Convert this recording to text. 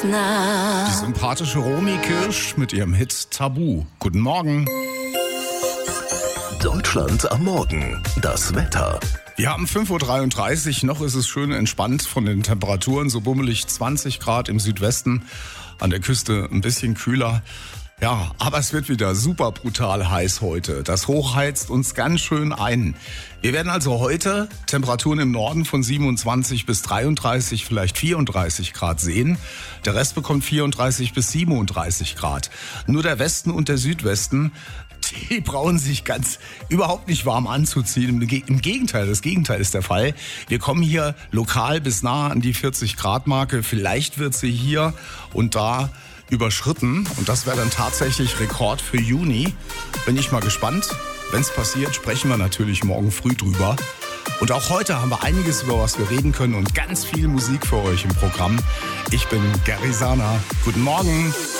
now. Die sympathische Romy Kirsch mit ihrem Hit Tabu. Guten Morgen. Deutschland am Morgen. Das Wetter. Wir haben 5.33 Uhr, noch ist es schön entspannt von den Temperaturen, so bummelig 20 Grad im Südwesten, an der Küste ein bisschen kühler. Ja, aber es wird wieder super brutal heiß heute. Das Hoch heizt uns ganz schön ein. Wir werden also heute Temperaturen im Norden von 27 bis 33, vielleicht 34 Grad sehen. Der Rest bekommt 34 bis 37 Grad. Nur der Westen und der Südwesten, die brauchen sich überhaupt nicht warm anzuziehen. Im Gegenteil, das Gegenteil ist der Fall. Wir kommen hier lokal bis nah an die 40 Grad Marke. Vielleicht wird sie hier und da überschritten und das wäre dann tatsächlich Rekord für Juni. Bin ich mal gespannt. Wenn es passiert, sprechen wir natürlich morgen früh drüber. Und auch heute haben wir einiges, über was wir reden können und ganz viel Musik für euch im Programm. Ich bin Gary Sana. Guten Morgen.